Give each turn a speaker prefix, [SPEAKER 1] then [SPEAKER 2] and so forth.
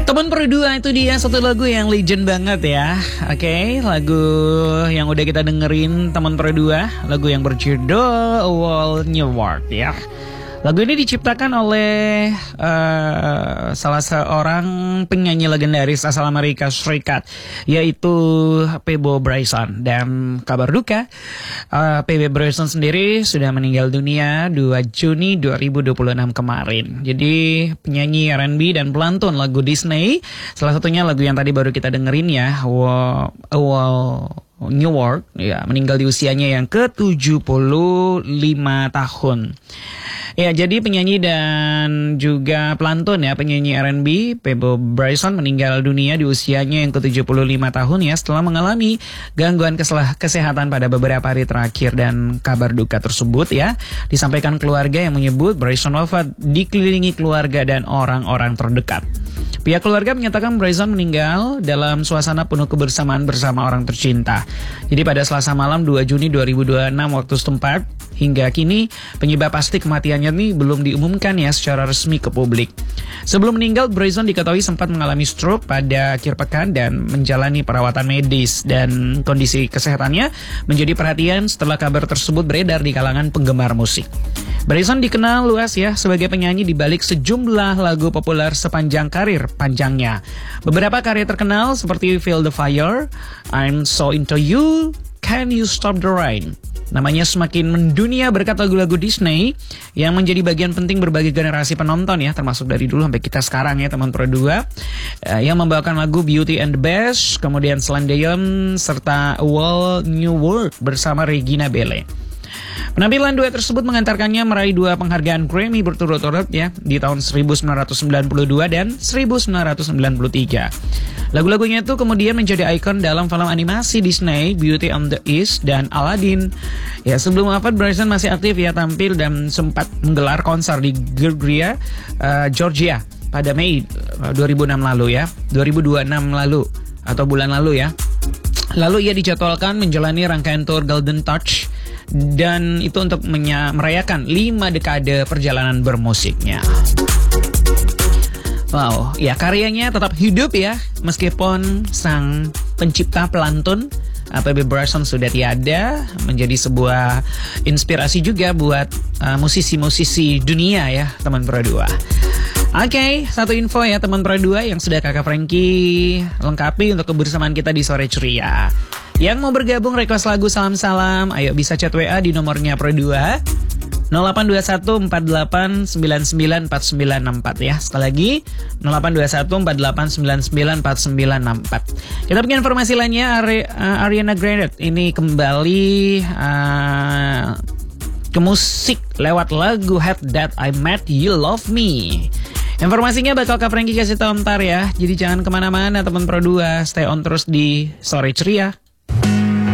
[SPEAKER 1] Teman Perdua itu dia satu lagu yang legend banget ya. Oke, lagu yang udah kita dengerin Teman Perdua, lagu yang berjudul A Whole New World ya. Lagu ini diciptakan oleh salah seorang penyanyi legendaris asal Amerika Serikat, yaitu Peabo Bryson. Dan kabar duka, Peabo Bryson sendiri sudah meninggal dunia 2 Juni 2026 kemarin. Jadi penyanyi R&B dan pelantun lagu Disney, salah satunya lagu yang tadi baru kita dengerin ya, A Whole New World, ya, meninggal di usianya yang ke-75 tahun. Ya, jadi penyanyi dan juga pelantun ya, penyanyi R&B Peabo Bryson meninggal dunia di usianya yang ke-75 tahun ya, setelah mengalami gangguan kesehatan pada beberapa hari terakhir. Dan kabar duka tersebut ya disampaikan keluarga yang menyebut Bryson wafat dikelilingi keluarga dan orang-orang terdekat. Pihak keluarga menyatakan Bryson meninggal dalam suasana penuh kebersamaan bersama orang tercinta. Jadi pada Selasa malam 2 Juni 2026 waktu setempat, hingga kini penyebab pasti kematiannya ini belum diumumkan ya secara resmi ke publik. Sebelum meninggal, Bryson diketahui sempat mengalami stroke pada akhir pekan dan menjalani perawatan medis, dan kondisi kesehatannya menjadi perhatian setelah kabar tersebut beredar di kalangan penggemar musik. Bryson dikenal luas ya sebagai penyanyi di balik sejumlah lagu populer sepanjang karir panjangnya. Beberapa karya terkenal seperti Feel the Fire, I'm So Into You, Can You Stop the Rain. Namanya semakin mendunia berkat lagu-lagu Disney yang menjadi bagian penting berbagai generasi penonton ya, termasuk dari dulu sampai kita sekarang ya, teman Perdua, yang membawakan lagu Beauty and the Beast, kemudian Celine Dion, serta A Whole New World bersama Regina Belle. Penampilan duet tersebut mengantarkannya meraih 2 penghargaan Grammy berturut-turut ya di tahun 1992 dan 1993. Lagu-lagunya itu kemudian menjadi ikon dalam film animasi Disney Beauty and the Beast dan Aladdin. Ya, sebelum wafat Bryson masih aktif ya, tampil dan sempat menggelar konser di Georgia, Georgia pada Mei 2006 lalu ya, 2026 lalu atau bulan lalu ya. Lalu ia dijadwalkan menjalani rangkaian tour Golden Touch, dan itu untuk merayakan 5 dekade perjalanan bermusiknya. Wow, ya karyanya tetap hidup ya, meskipun sang pencipta pelantun Peabo Bryson sudah tiada, menjadi sebuah inspirasi juga buat musisi-musisi dunia ya, teman Perdua. Oke, satu info ya teman Perdua yang sudah kakak Frankie lengkapi untuk kebersamaan kita di Sore Ceria. Yang mau bergabung request lagu salam-salam, ayo bisa chat WA di nomornya Perdua 082148994964 ya. Sekali lagi 082148994964. Kita punya informasi lainnya, Ariana Grande ini kembali ke musik lewat lagu Had That I Met You Love Me. Informasinya bakal Kak Frankie kasih tahu ntar ya. Jadi jangan kemana-mana teman Perdua, stay on terus di Sore Ceria.